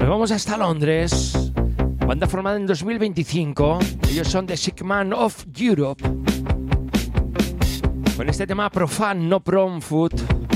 vamos hasta Londres. Banda formada en 2025. Ellos son The Sick Man of Europe. Con este tema Profane, No Prom Food.